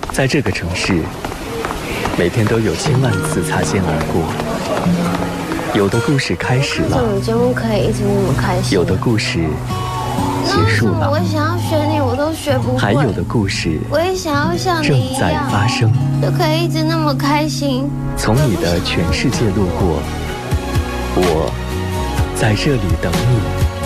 在这个城市，每天都有千万次擦肩而过。有的故事开始了， 怎么节目可以一直那么开心？ 有的故事结束了， 我想要学你，我都学不会。 还有的故事， 我也想要像你一样， 正在发生， 就可以一直那么开心。 从你的全世界路过，我在这里等你。